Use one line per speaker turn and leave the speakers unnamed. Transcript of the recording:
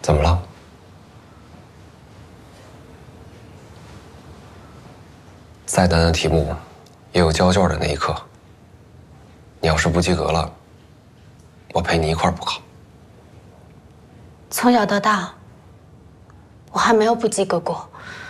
怎么了？再难的题目，也有交卷的那一刻。你要是不及格了，我陪你一块儿补考。
从小到大，我还没有不及格过。